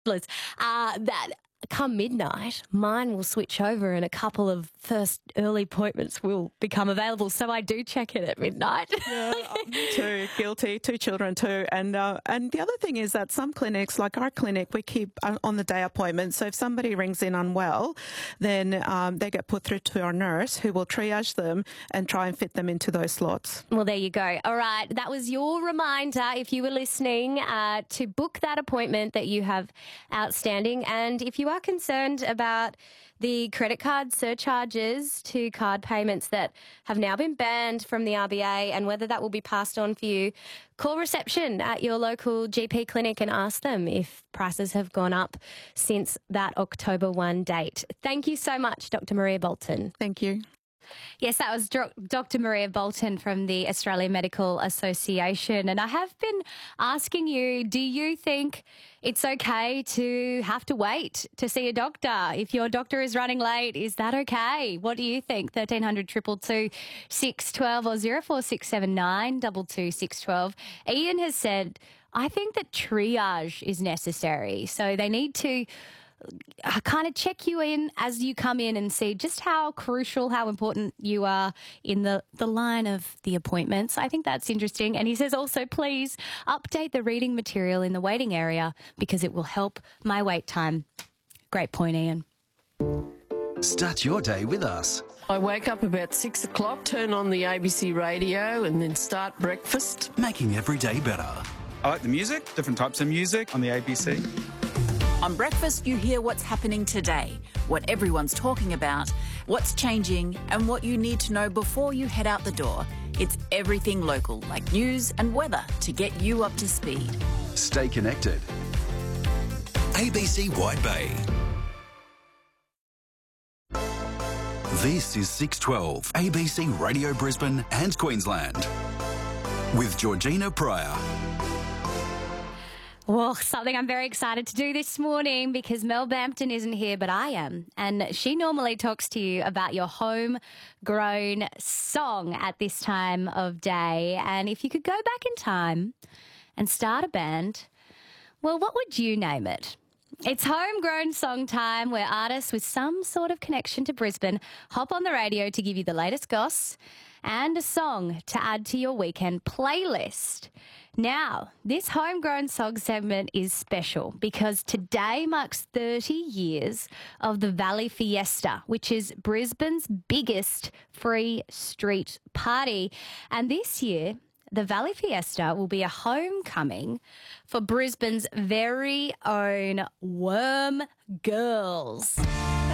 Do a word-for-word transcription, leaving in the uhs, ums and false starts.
uh, that come midnight, mine will switch over and a couple of first early appointments will become available. So I do check it at midnight. Yeah, me too. Guilty. Two children too. And uh, and the other thing is that some clinics, like our clinic, we keep on the day appointments. So if somebody rings in unwell, then um, they get put through to our nurse who will triage them and try and fit them into those slots. Well, there you go. All right. That was your reminder, if you were listening, uh, to book that appointment that you have outstanding. And if you are concerned about the credit card surcharges to card payments that have now been banned from the R B A and whether that will be passed on for you, call reception at your local G P clinic and ask them if prices have gone up since that October first date. Thank you so much, Doctor Maria Bolton. Thank you. Yes, that was Doctor Maria Bolton from the Australian Medical Association. And I have been asking you, do you think it's okay to have to wait to see a doctor? If your doctor is running late, is that okay? What do you think? thirteen hundred, two two two, six one two or zero four six seven nine, two two six one two. Ian has said, I think that triage is necessary. So they need to kind of check you in as you come in and see just how crucial, how important you are in the, the line of the appointments. I think that's interesting. And he says also, please update the reading material in the waiting area because it will help my wait time. Great point, Ian. Start your day with us. I wake up about six o'clock, turn on the A B C radio and then start breakfast. Making every day better. I like the music, different types of music on the A B C. On Breakfast, you hear what's happening today, what everyone's talking about, what's changing, and what you need to know before you head out the door. It's everything local, like news and weather, to get you up to speed. Stay connected. A B C Wide Bay. This is six twelve, A B C Radio Brisbane and Queensland. With Georgina Pryor. Well, something I'm very excited to do this morning because Mel Bampton isn't here, but I am. And she normally talks to you about your homegrown song at this time of day. And if you could go back in time and start a band, well, what would you name it? It's homegrown song time where artists with some sort of connection to Brisbane hop on the radio to give you the latest goss and a song to add to your weekend playlist. Now, this homegrown song segment is special because today marks thirty years of the Valley Fiesta, which is Brisbane's biggest free street party. And this year, the Valley Fiesta will be a homecoming for Brisbane's very own Worm Girls.